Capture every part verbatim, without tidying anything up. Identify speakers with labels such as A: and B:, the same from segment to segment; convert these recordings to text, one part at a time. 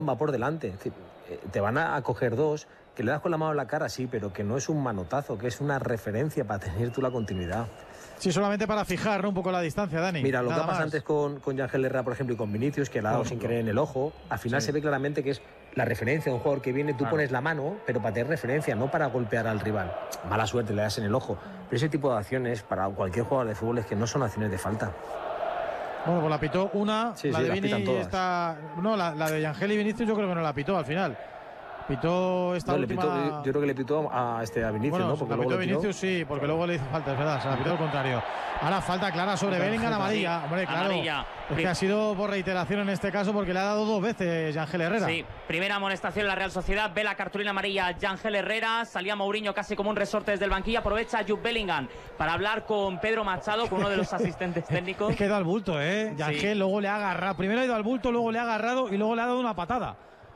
A: va por delante. Te van a coger dos, que le das con la mano en la cara, sí, pero que no es un manotazo, que es una referencia para tener tú la continuidad.
B: Sí, solamente para fijar, ¿no?, un poco la distancia, Dani.
A: Mira, lo
B: Nada
A: que ha pasado
B: más.
A: antes con, con Yangel Herrera, por ejemplo, y con Vinicius, que le ha dado sin querer en el ojo, al final
B: Sí.
A: se ve claramente que es la referencia de un jugador que viene, tú
B: Claro.
A: pones la mano, pero para tener referencia, no para golpear al rival. Mala suerte, le das en el ojo. Pero ese tipo de acciones, para cualquier jugador de fútbol, es que no son acciones de falta.
B: Bueno, pues la pitó una,
A: Sí,
B: la
A: sí,
B: de
A: las
B: Vini
A: pitan todas.
B: está... No, la, la de Yangel y Vinicius yo creo que no la pitó al final. Pitó esta
A: No, le
B: última...
A: pitó, yo, yo creo que le pitó a, este, a Vinicius,
B: Bueno,
A: ¿no? Porque
B: la
A: luego
B: pitó
A: le tiró.
B: Vinicius, sí, porque luego le hizo falta, es verdad, se la pitó al contrario. Ahora falta clara sobre Bellingham, amarilla.
C: Sí,
B: Hombre, claro,
C: amarilla.
B: es que ha sido por reiteración en este caso porque le ha dado dos veces Yangel Herrera.
C: Sí, primera amonestación en la Real Sociedad, ve la cartulina amarilla Yangel Herrera, salía Mourinho casi como un resorte desde el banquillo, aprovecha Jude Bellingham para hablar con Pedro Machado, con uno de los asistentes técnicos.
B: Es que ha ido al bulto, ¿eh? Yangel
C: Sí.
B: luego le ha agarrado, primero ha ido al bulto, luego le ha agarrado y luego le ha dado una patada.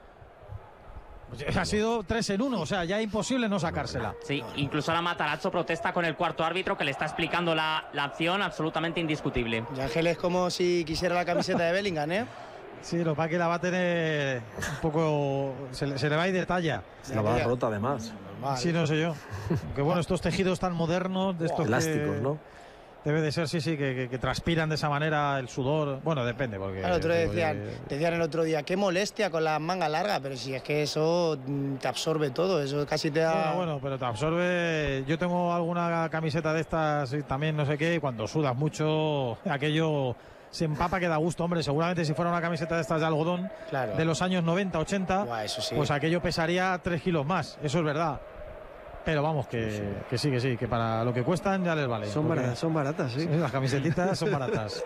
B: Pues ha sido tres en uno, o sea, ya imposible no sacársela.
C: Sí, incluso ahora Matarazzo protesta con el cuarto árbitro que le está explicando la, la acción, absolutamente indiscutible.
D: Yangel es como si quisiera la camiseta de Bellingham, ¿eh?
B: Sí, lo que pasa es que la va a tener un poco... Se le, se le va a ir de talla.
A: La va a dar rota, además.
D: Normal.
B: Sí, no sé yo. Que bueno, estos tejidos tan modernos, de estos
A: Elásticos,
B: que
A: ¿no?
B: Debe de ser, sí, sí, que, que, que transpiran de esa manera el sudor. Bueno, depende, porque...
D: Claro, otros
B: digo,
D: decían,
B: eh,
D: decían el otro día, qué molestia con la manga larga, pero si es que eso mm, te absorbe todo, eso casi te da...
B: Bueno, bueno, pero te absorbe. Yo tengo alguna camiseta de estas y también no sé qué, y cuando sudas mucho, aquello se empapa que da gusto, hombre. Seguramente si fuera una camiseta de estas de algodón,
D: Claro.
B: de los años noventa, ochenta,
D: Buah, eso sí.
B: pues aquello pesaría tres kilos más, eso es verdad. Pero vamos, que sí, que sí, que sí, que para lo que cuestan ya les vale.
E: Son
B: porque-
E: baratas, son baratas, sí.
B: Sí, las camisetitas son baratas.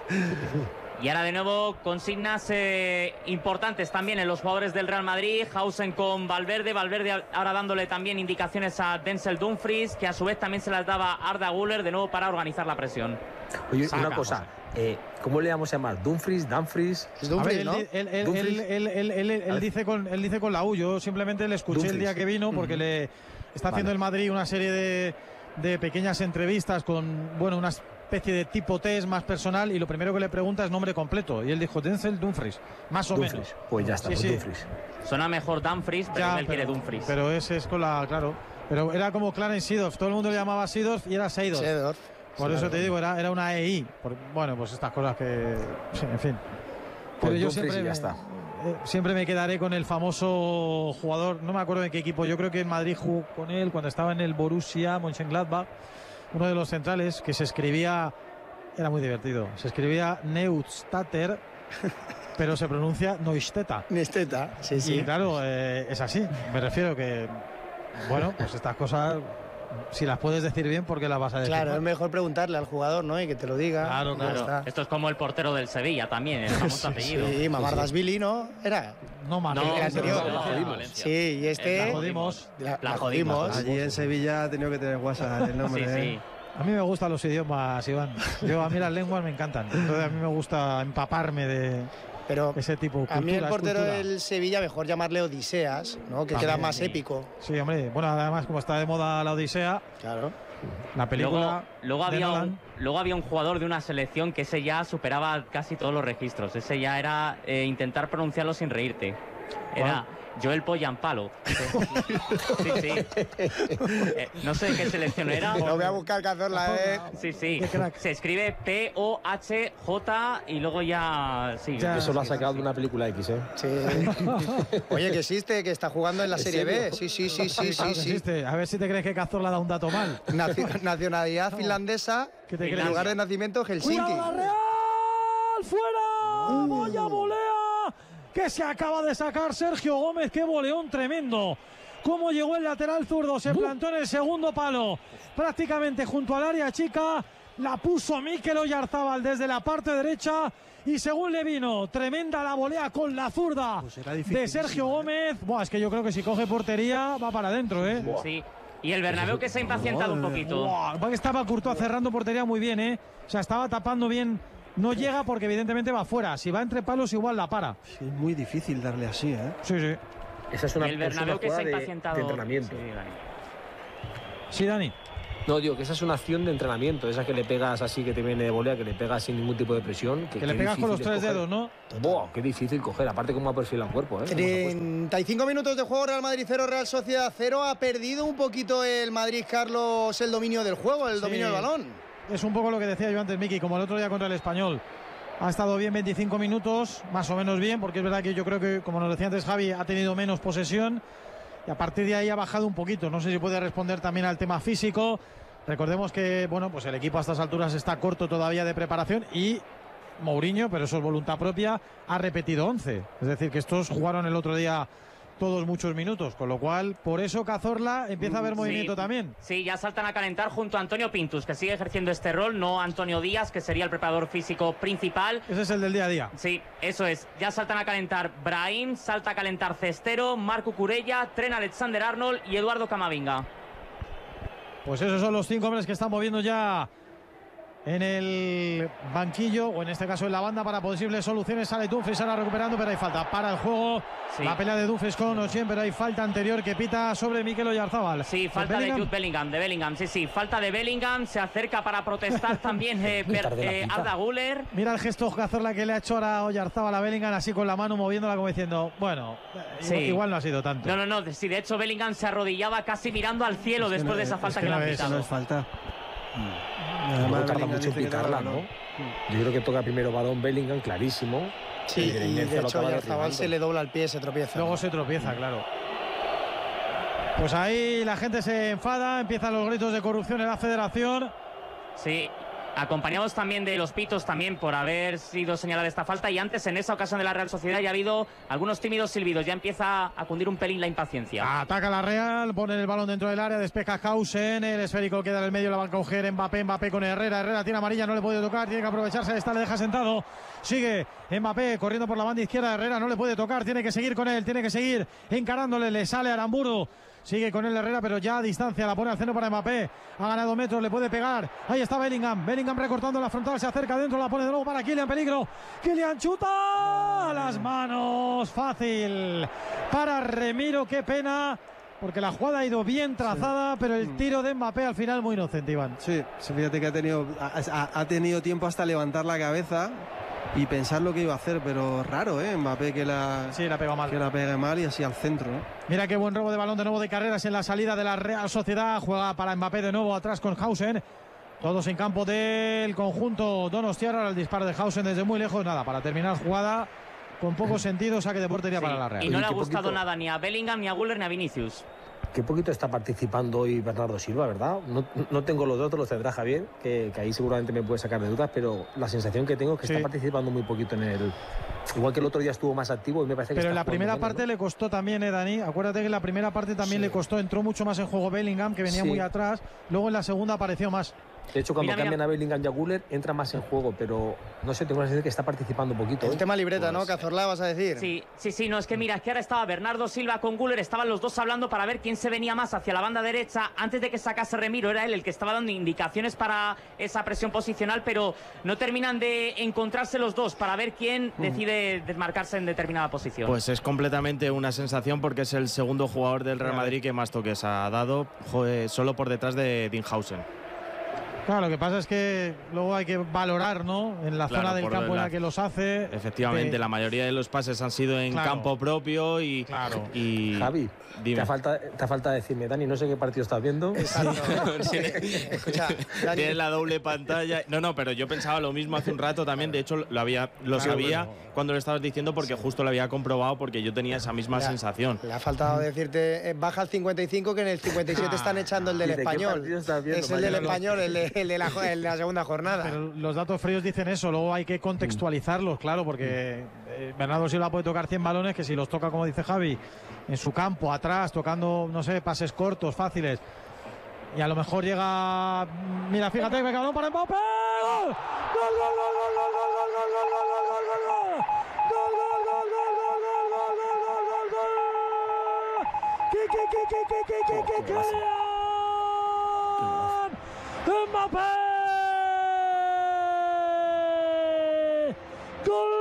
C: Y ahora de nuevo consignas eh, importantes también en los jugadores del Real Madrid. Hausen con Valverde, Valverde ahora dándole también indicaciones a Denzel Dumfries, que a su vez también se las daba Arda Güler, de nuevo para organizar la presión.
A: Oye,
C: Saca,
A: una cosa, eh, ¿cómo le vamos a llamar? ¿Dumfries? ¿Dumfries?
D: Es
B: A
D: Dumfries,
B: ver,
D: ¿no?
B: él, él- él-
A: Dumfries.
B: él- él- él- él- él
A: A ver.
B: dice con, él dice con la U. Yo simplemente le escuché el
A: Dumfries.
B: día que vino porque le está haciendo
A: Vale.
B: el Madrid una serie de, de pequeñas entrevistas con, bueno, una especie de tipo test más personal, y lo primero que le pregunta es nombre completo. Y él dijo Denzel Dumfries, más o
A: Dumfries.
B: menos.
A: Pues ya está,
B: Sí,
A: pues
B: sí.
A: Dumfries.
C: Suena mejor Dumfries, pero
B: Ya,
C: él quiere Dumfries.
B: pero ese es con la, claro. Pero era como Clarence Seedorf, todo el mundo le llamaba Seedorf y era Seedorf.
D: Seedorf.
B: Por eso te digo, era, era una E I. Por- bueno, pues estas cosas que. Sí, en fin.
A: Pues
B: Pero yo
A: Dumfries
B: siempre,
A: y ya
B: me-
A: está.
B: eh, siempre me quedaré con el famoso jugador, no me acuerdo de qué equipo, yo creo que en Madrid jugó con él cuando estaba en el Borussia Mönchengladbach, uno de los centrales que se escribía, era muy divertido, se escribía Neustadter, pero se pronuncia Neustädter.
D: Nesteta, sí, sí.
B: Y claro, eh, es así. Me refiero que, bueno, pues estas cosas, si las puedes decir bien, ¿por qué las vas a decir
D: Claro,
B: mal?
D: es mejor preguntarle al jugador, ¿no? Y que te lo diga.
B: Claro,
D: Ya
B: claro.
D: está.
C: Esto es como el portero del Sevilla también, el famoso apellido.
D: Sí, Mamardashvili, ¿no? Era.
B: No, más.
C: No,
D: el anterior.
C: no, no,
A: jodimos.
C: Valencia.
D: Sí, y este...
B: La jodimos.
D: La,
C: La
D: la
C: jodimos.
D: jodimos.
E: Allí en Sevilla ha tenido que tener WhatsApp el nombre.
C: Sí,
E: ¿eh?
C: sí.
B: A mí me gustan los idiomas, Iván. Yo, a mí las lenguas me encantan. Entonces a mí me gusta empaparme de
D: Pero
B: ese tipo.
D: a mí el
B: Cultura, es
D: portero
B: cultura.
D: del Sevilla mejor llamarle Odiseas, ¿no? Que
B: También,
D: queda más
C: sí.
D: épico.
B: Sí, hombre. Bueno, además, como está de moda la Odisea,
D: Claro.
B: la película.
C: Luego, luego,
B: de
C: había
B: Nolan.
C: un, luego había un jugador de una selección que ese ya superaba casi todos los registros. Ese ya era eh, intentar pronunciarlo sin reírte. Era Joel Poyampalo. Sí, sí. Eh, no sé de qué selección era.
D: No voy a buscar Cazorla, ¿eh?
C: Sí, sí.
B: Qué crack.
C: Se escribe P O H J y luego ya. Sí,
B: Ya.
A: Eso lo ha sacado de una película X, ¿eh?
D: Sí. Oye, que existe, que está jugando en la
A: ¿En
D: Serie B.
A: serio?
D: Sí, sí, sí, sí,
B: Claro
D: sí,
B: que
D: sí.
B: existe. A ver si te crees que Cazorla da un dato mal.
D: Naci- nacionalidad finlandesa,
B: ¿Qué te
D: en
B: crees?
D: lugar de nacimiento Helsinki.
B: ¡Cuidado, la Real! ¡Fuera! ¡Vaya volea! Que se acaba de sacar Sergio Gómez. ¡Qué voleón tremendo! Cómo llegó el lateral zurdo, se plantó en el segundo palo, prácticamente junto al área chica, la puso Mikel Oyarzábal desde la parte derecha y según le vino, tremenda la volea con la zurda
E: Pues era
B: de
E: dificilísimo,
B: Sergio
E: ¿eh?
B: Gómez. Buah, es que yo creo que si coge portería va para adentro, ¿eh?
C: Sí. Y el Bernabéu que se ha impacientado un poquito.
B: Buah, va que estaba Courtois cerrando portería muy bien, ¿eh? O sea, estaba tapando bien. No llega porque evidentemente va fuera. Si va entre palos igual la para.
E: Sí, es muy difícil darle así, ¿eh?
B: Sí, sí.
A: Esa es una,
C: Y el
A: es una
C: Bernabéu que se ha
A: jugada de,
C: impacientado.
A: de entrenamiento.
C: Sí, Dani.
B: Sí, Dani.
A: No, digo que esa es una acción de entrenamiento, esa que le pegas así, que te viene de volea, que le pegas sin ningún tipo de presión. Que,
B: que le pegas con los tres dedos, ¿no?
A: Buah, qué difícil coger, aparte cómo ha perfilado el cuerpo, ¿eh?
D: treinta y cinco minutos de juego, Real Madrid cero, Real Sociedad cero. Ha perdido un poquito el Madrid, Carlos, el dominio del juego, el
B: Sí,
D: dominio del balón.
B: Es un poco lo que decía yo antes, Miki, como el otro día contra el Español. Ha estado bien veinticinco minutos, más o menos bien, porque es verdad que yo creo que, como nos decía antes Javi, ha tenido menos posesión y a partir de ahí ha bajado un poquito. No sé si puede responder también al tema físico. Recordemos que, bueno, pues el equipo a estas alturas está corto todavía de preparación y Mourinho, pero eso es voluntad propia, ha repetido once. Es decir, que estos jugaron el otro día todos muchos minutos, con lo cual, por eso Cazorla empieza a haber movimiento
C: sí,
B: también.
C: Sí, ya saltan a calentar junto a Antonio Pintus, que sigue ejerciendo este rol, no Antonio Díaz, que sería el preparador físico principal.
B: Ese es el del día a día.
C: Sí, eso es. Ya saltan a calentar Brahim, salta a calentar Cestero, Marco Curella, Trent Alexander-Arnold y Eduardo Camavinga.
B: Pues esos son los cinco hombres que están moviendo ya en el banquillo, o en este caso en la banda, para posibles soluciones. Sale Dumfries ahora recuperando, pero hay falta para el juego. Sí. La pelea de Dumfries con Ocean, pero hay falta anterior que pita sobre Mikel Oyarzabal.
C: Sí, falta de, de Jude Bellingham, de Bellingham, sí, sí, falta de Bellingham. Se acerca para protestar también eh, per, eh, Arda Güler.
B: Mira el gesto Cazorla que le ha hecho ahora Oyarzabal a Bellingham, así con la mano moviéndola como diciendo, bueno, sí. igual, igual no ha sido tanto.
C: No, no, no, sí, de hecho Bellingham se arrodillaba casi mirando al cielo es después no, de esa falta
E: es que,
C: que
E: no
C: le han
E: es,
C: pitado.
E: No es falta.
A: Mm. Además, tarda mucho en picarla, ¿no? Mm. Yo creo que toca primero balón Bellingham, clarísimo.
D: Sí, y, y de hecho Oyarzabal se le dobla el pie, se tropieza.
B: Luego se tropieza, claro. Pues ahí la gente se enfada, empiezan los gritos de corrupción en la federación.
C: Sí, acompañados también de los pitos también por haber sido señalada esta falta, y antes en esa ocasión de la Real Sociedad ya ha habido algunos tímidos silbidos, ya empieza a cundir un pelín la impaciencia.
B: Ataca la Real, pone el balón dentro del área, despeja Hausen, el esférico queda en el medio, la va a coger Mbappé, Mbappé con Herrera, Herrera tiene amarilla, no le puede tocar, tiene que aprovecharse, esta le deja sentado, sigue Mbappé corriendo por la banda izquierda, Herrera no le puede tocar, tiene que seguir con él, tiene que seguir encarándole, le sale Aramburu. Sigue con él Herrera, pero ya a distancia, la pone al centro para Mbappé. Ha ganado metros, le puede pegar. Ahí está Bellingham. Bellingham recortando la frontal, se acerca dentro, la pone de nuevo para Kylian, peligro. Kylian chuta a las manos, fácil para Remiro, qué pena. Porque la jugada ha ido bien trazada, sí. pero el tiro de Mbappé al final muy inocente, Iván.
E: Sí, fíjate que ha tenido, ha, ha tenido tiempo hasta levantar la cabeza y pensar lo que iba a hacer, pero raro, ¿eh? Mbappé que la,
B: sí, la pega mal.
E: Que la pegue mal y así al centro, ¿no?
B: Mira qué buen robo de balón de nuevo de Carreras en la salida de la Real Sociedad. Juega para Mbappé de nuevo atrás con Hausen. Todos en campo del conjunto Donostiarra. El disparo de Hausen desde muy lejos. Nada, para terminar jugada con poco sentido, saque de portería sí, para la Real.
C: Y no le ha gustado poquito... nada ni a Bellingham, ni a Güler, ni a Vinicius.
A: Qué poquito está participando hoy Bernardo Silva, ¿verdad? No, no tengo los datos, los tendrá Javier, que, que ahí seguramente me puede sacar de dudas, pero la sensación que tengo es que sí. está participando muy poquito en el... Igual que el otro día estuvo más activo y me parece que
B: pero
A: está
B: en la primera
A: menos,
B: parte
A: ¿no?
B: le costó también, ¿eh, Dani? Acuérdate que en la primera parte también sí. le costó, entró mucho más en juego Bellingham, que venía sí. muy atrás, luego en la segunda apareció más.
A: De hecho, cuando
C: mira,
A: cambian
C: mira.
A: a Bellingham y a Güler, entra más en juego, pero no sé, tengo la sensación de que está participando un poquito.
D: El
A: ¿eh?
D: tema libreta,
A: pues...
D: ¿no? Cazorla, vas a decir.
C: Sí, sí, sí, no, es que mira, es que ahora estaba Bernardo Silva con Güler, estaban los dos hablando para ver quién se venía más hacia la banda derecha. Antes de que sacase Remiro, era él el que estaba dando indicaciones para esa presión posicional, pero no terminan de encontrarse los dos para ver quién mm. decide desmarcarse en determinada posición.
F: Pues es completamente una sensación, porque es el segundo jugador del Real Madrid que más toques ha dado, solo por detrás de Dinhausen.
B: Claro, lo que pasa es que luego hay que valorar, ¿no? En la
F: claro,
B: zona del campo
F: la...
B: en la que los hace.
F: Efectivamente, eh... la mayoría de los pases han sido en claro. campo propio y...
B: Claro.
F: y...
A: Javi, te falta, te falta decirme, Dani, no sé qué partido estás viendo.
F: Exacto. Escucha, Dani... Tienes la doble pantalla. No, no, pero yo pensaba lo mismo hace un rato también. De hecho, lo, había, lo claro, sabía bueno. cuando lo estabas diciendo, porque sí. justo lo había comprobado, porque yo tenía esa misma
D: le ha,
F: sensación.
D: Le ha faltado decirte, eh, baja al cincuenta y cinco, que en el cincuenta y siete están echando el del Español. Es el del Español, el de, el de la, el de la segunda jornada.
B: Pero los datos fríos dicen eso, luego hay que contextualizarlos, claro, porque eh, Bernardo Silva puede tocar cien balones, que si los toca, como dice Javi, en su campo, atrás, tocando, no sé, pases cortos, fáciles, y a lo mejor llega... Mira, fíjate, que balón para Mbappé. ¡Gol! ¡Gol, gol, gol, gol, gol, gol, gol, gol, gol, gol, gol, gol, gol, gol, gol! ¡Gol, gol, gol, gol, gol, gol, gol, gol, gol, gol! ¡Qué, qué, qué, qué, qué, qué, qué, qué, qué! ¡Mbappé! ¡Gol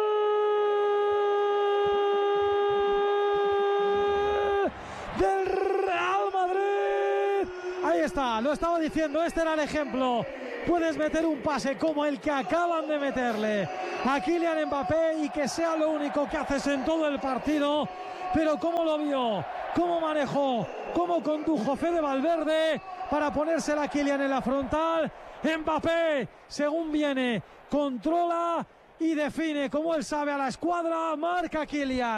B: del Real Madrid! Ahí está, lo estaba diciendo, este era el ejemplo. Puedes meter un pase como el que acaban de meterle a Kylian Mbappé y que sea lo único que haces en todo el partido. Pero cómo lo vio, cómo manejó, cómo condujo Fede Valverde para ponérsela a Kylian en la frontal. Mbappé, según viene, controla y define como él sabe a la escuadra. Marca Kylian.